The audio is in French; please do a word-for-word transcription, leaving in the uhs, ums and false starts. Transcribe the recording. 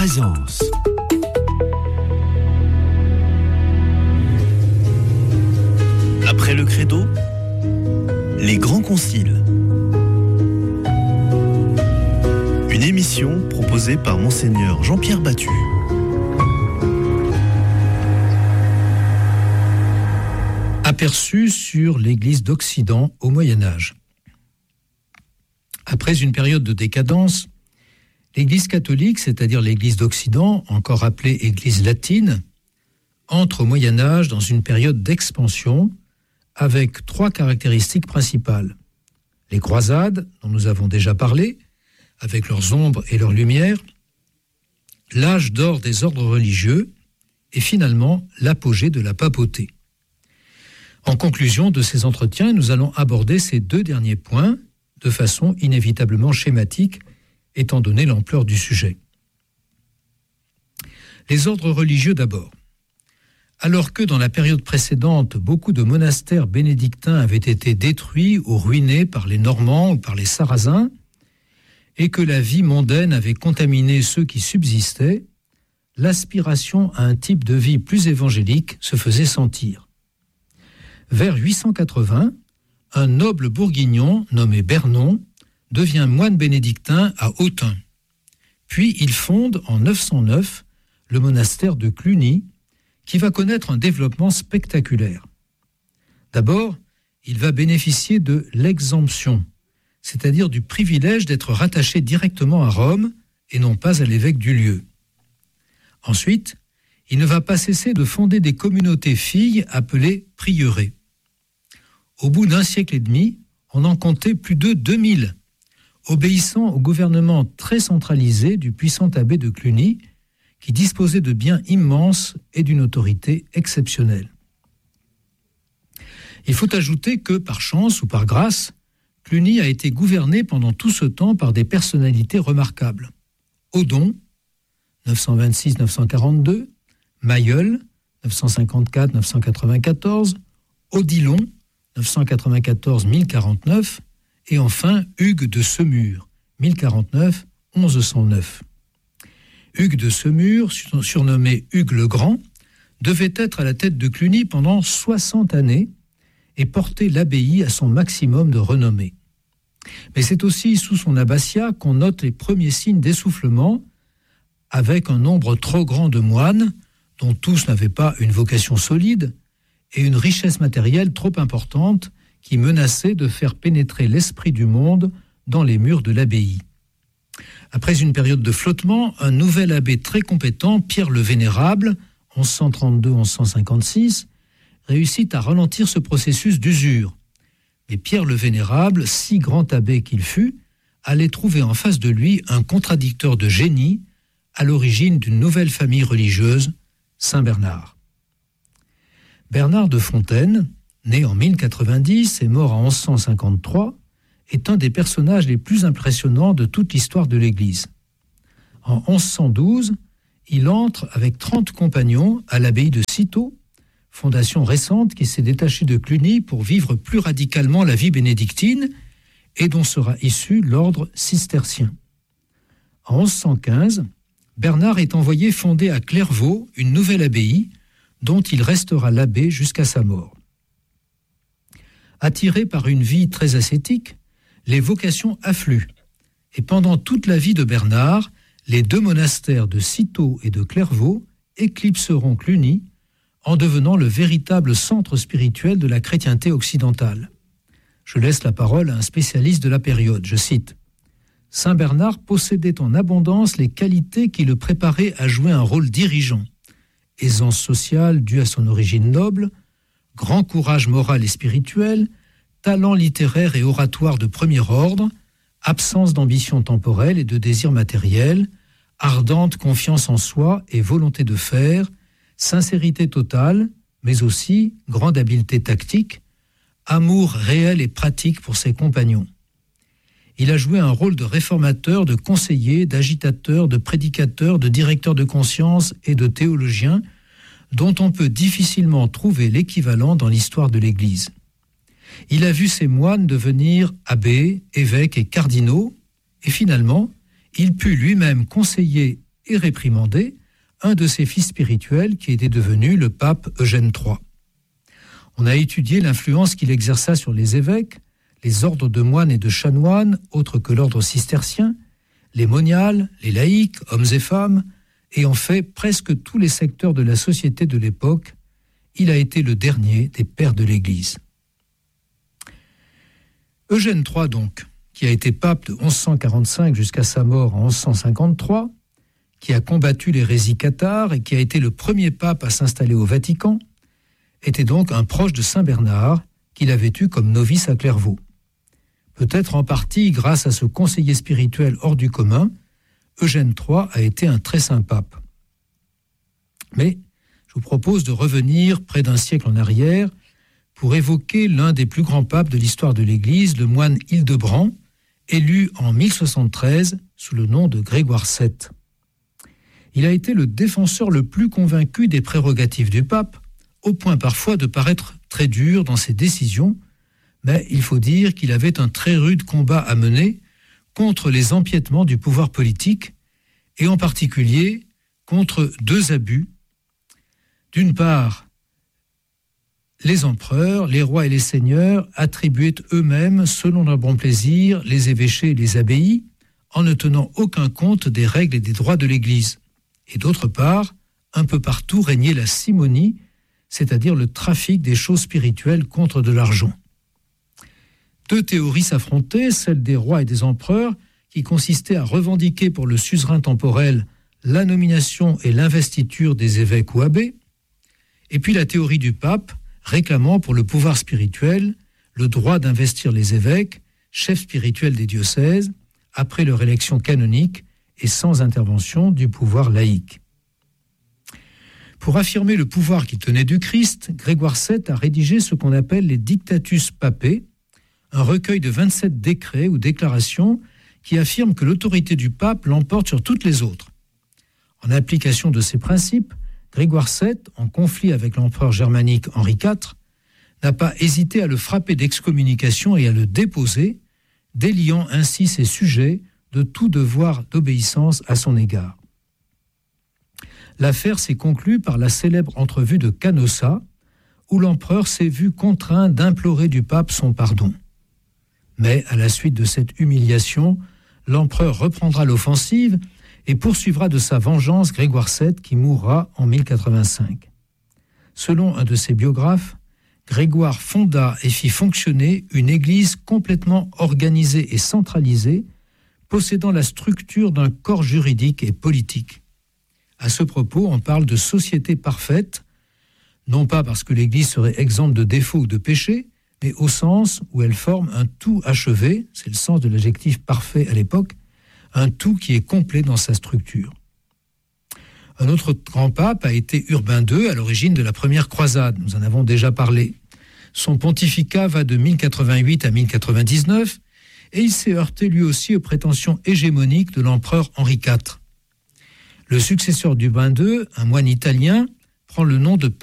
présence. Après le credo, les grands conciles. Une émission proposée par Monseigneur Jean-Pierre Battu. Aperçu sur l'Église d'Occident au Moyen-Âge. Après une période de décadence, l'Église catholique, c'est-à-dire l'Église d'Occident, encore appelée Église latine, entre au Moyen-Âge dans une période d'expansion avec trois caractéristiques principales. Les croisades, dont nous avons déjà parlé, avec leurs ombres et leurs lumières, l'âge d'or des ordres religieux et finalement l'apogée de la papauté. En conclusion de ces entretiens, nous allons aborder ces deux derniers points de façon inévitablement schématique, étant donné l'ampleur du sujet. Les ordres religieux d'abord. Alors que dans la période précédente, beaucoup de monastères bénédictins avaient été détruits ou ruinés par les Normands ou par les Sarrasins, et que la vie mondaine avait contaminé ceux qui subsistaient, l'aspiration à un type de vie plus évangélique se faisait sentir. Vers huit cent quatre-vingts, un noble bourguignon nommé Bernon devient moine bénédictin à Autun. Puis il fonde en neuf cent neuf le monastère de Cluny, qui va connaître un développement spectaculaire. D'abord, il va bénéficier de l'exemption, c'est-à-dire du privilège d'être rattaché directement à Rome et non pas à l'évêque du lieu. Ensuite, il ne va pas cesser de fonder des communautés filles appelées prieurés. Au bout d'un siècle et demi, on en comptait plus de deux mille, obéissant au gouvernement très centralisé du puissant abbé de Cluny, qui disposait de biens immenses et d'une autorité exceptionnelle. Il faut ajouter que, par chance ou par grâce, Cluny a été gouverné pendant tout ce temps par des personnalités remarquables. Odon, neuf cent vingt-six à neuf cent quarante-deux, Mailleul, neuf cent cinquante-quatre à neuf cent quatre-vingt-quatorze, Odilon, neuf cent quatre-vingt-quatorze à mille quarante-neuf, et enfin Hugues de Semur, mille quarante-neuf à mille onze cent neuf. Hugues de Semur, surnommé Hugues le Grand, devait être à la tête de Cluny pendant soixante années et porter l'abbaye à son maximum de renommée. Mais c'est aussi sous son abbatiat qu'on note les premiers signes d'essoufflement, avec un nombre trop grand de moines, dont tous n'avaient pas une vocation solide, et une richesse matérielle trop importante qui menaçait de faire pénétrer l'esprit du monde dans les murs de l'abbaye. Après une période de flottement, un nouvel abbé très compétent, Pierre le Vénérable, onze cent trente-deux à onze cent cinquante-six, réussit à ralentir ce processus d'usure. Mais Pierre le Vénérable, si grand abbé qu'il fut, allait trouver en face de lui un contradicteur de génie, à l'origine d'une nouvelle famille religieuse, Saint Bernard. Bernard de Fontaine, né en mille quatre-vingt-dix et mort en onze cent cinquante-trois, est un des personnages les plus impressionnants de toute l'histoire de l'Église. En onze cent douze, il entre avec trente compagnons à l'abbaye de Cîteaux, fondation récente qui s'est détachée de Cluny pour vivre plus radicalement la vie bénédictine et dont sera issu l'ordre cistercien. En onze cent quinze, Bernard est envoyé fonder à Clairvaux une nouvelle abbaye dont il restera l'abbé jusqu'à sa mort. Attiré par une vie très ascétique, les vocations affluent, et pendant toute la vie de Bernard, les deux monastères de Cîteaux et de Clairvaux éclipseront Cluny en devenant le véritable centre spirituel de la chrétienté occidentale. Je laisse la parole à un spécialiste de la période, je cite. « Saint Bernard possédait en abondance les qualités qui le préparaient à jouer un rôle dirigeant. Aisance sociale due à son origine noble, grand courage moral et spirituel, talent littéraire et oratoire de premier ordre, absence d'ambition temporelle et de désir matériel, ardente confiance en soi et volonté de faire, sincérité totale, mais aussi grande habileté tactique, amour réel et pratique pour ses compagnons. Il a joué un rôle de réformateur, de conseiller, d'agitateur, de prédicateur, de directeur de conscience et de théologien, dont on peut difficilement trouver l'équivalent dans l'histoire de l'Église. Il a vu ses moines devenir abbés, évêques et cardinaux, et finalement, il put lui-même conseiller et réprimandé un de ses fils spirituels qui était devenu le pape Eugène trois. On a étudié l'influence qu'il exerça sur les évêques, les ordres de moines et de chanoines, autres que l'ordre cistercien, les moniales, les laïcs, hommes et femmes, et en fait presque tous les secteurs de la société de l'époque. Il a été le dernier des pères de l'Église. Eugène trois, donc, qui a été pape de onze cent quarante-cinq jusqu'à sa mort en onze cent cinquante-trois, qui a combattu l'hérésie cathare et qui a été le premier pape à s'installer au Vatican, était donc un proche de Saint Bernard qu'il avait eu comme novice à Clairvaux. Peut-être en partie grâce à ce conseiller spirituel hors du commun, Eugène trois a été un très saint pape. Mais je vous propose de revenir près d'un siècle en arrière pour évoquer l'un des plus grands papes de l'histoire de l'Église, le moine Hildebrand, élu en mille soixante-treize sous le nom de Grégoire sept. Il a été le défenseur le plus convaincu des prérogatives du pape, au point parfois de paraître très dur dans ses décisions, mais il faut dire qu'il avait un très rude combat à mener contre les empiètements du pouvoir politique, et en particulier contre deux abus. D'une part, les empereurs, les rois et les seigneurs attribuaient eux-mêmes, selon leur bon plaisir, les évêchés et les abbayes, en ne tenant aucun compte des règles et des droits de l'Église. Et d'autre part, un peu partout régnait la simonie, c'est-à-dire le trafic des choses spirituelles contre de l'argent. Deux théories s'affrontaient, celle des rois et des empereurs, qui consistait à revendiquer pour le suzerain temporel la nomination et l'investiture des évêques ou abbés, et puis la théorie du pape, réclamant pour le pouvoir spirituel le droit d'investir les évêques, chefs spirituels des diocèses, après leur élection canonique et sans intervention du pouvoir laïque. Pour affirmer le pouvoir qu'il tenait du Christ, Grégoire sept a rédigé ce qu'on appelle les Dictatus Papae, un recueil de vingt-sept décrets ou déclarations qui affirment que l'autorité du pape l'emporte sur toutes les autres. En application de ces principes, Grégoire sept, en conflit avec l'empereur germanique Henri quatre, n'a pas hésité à le frapper d'excommunication et à le déposer, déliant ainsi ses sujets de tout devoir d'obéissance à son égard. L'affaire s'est conclue par la célèbre entrevue de Canossa, où l'empereur s'est vu contraint d'implorer du pape son pardon. Mais à la suite de cette humiliation, l'empereur reprendra l'offensive et poursuivra de sa vengeance Grégoire sept qui mourra en mille quatre-vingt-cinq. Selon un de ses biographes, Grégoire fonda et fit fonctionner une église complètement organisée et centralisée, possédant la structure d'un corps juridique et politique. À ce propos, on parle de société parfaite, non pas parce que l'église serait exempte de défauts ou de péchés, mais au sens où elle forme un tout achevé, c'est le sens de l'adjectif parfait à l'époque, un tout qui est complet dans sa structure. Un autre grand pape a été Urbain deux, à l'origine de la première croisade. Nous en avons déjà parlé. Son pontificat va de mille quatre-vingt-huit à mille quatre-vingt-dix-neuf, et il s'est heurté lui aussi aux prétentions hégémoniques de l'empereur Henri quatre. Le successeur d'Urbain deux, un moine italien, prend le nom de